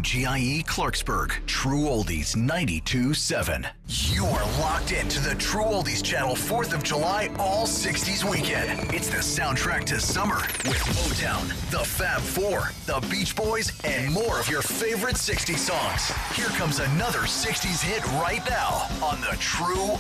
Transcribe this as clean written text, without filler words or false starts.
WGIE Clarksburg, True Oldies 92.7. You are locked into the True Oldies channel 4th of July All 60s Weekend. It's the soundtrack to summer with Motown, the Fab Four, the Beach Boys, and more of your favorite 60s songs. Here comes another 60s hit right now on the True